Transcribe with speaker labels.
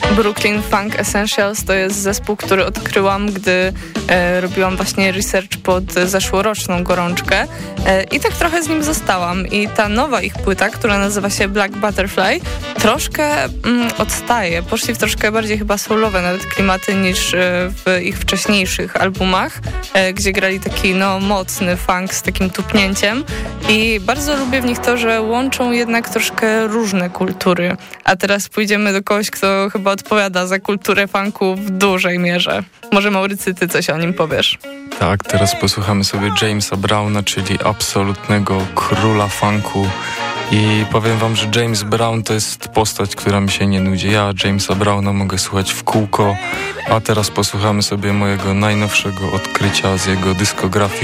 Speaker 1: Brooklyn Funk Essentials to jest zespół, który odkryłam, gdy robiłam właśnie research pod zeszłoroczną gorączkę i tak trochę z nim zostałam. I ta nowa ich płyta, która nazywa się Black Butterfly, troszkę odstaje. Poszli w troszkę bardziej chyba soulowe nawet klimaty niż w ich wcześniejszych albumach, gdzie grali taki mocny funk z takim tupnięciem i bardzo lubię w nich to, że łączą jednak troszkę różne kultury. A teraz pójdziemy do kogoś, kto chyba odpowiada za kulturę funku w dużej mierze. Może Maurycy, ty coś o nim powiesz?
Speaker 2: Tak, teraz posłuchamy sobie Jamesa Browna, czyli absolutnego króla funku. I powiem wam, że James Brown to jest postać, która mi się nie nudzi. Ja Jamesa Browna mogę słuchać w kółko, a teraz posłuchamy sobie mojego najnowszego odkrycia z jego dyskografii.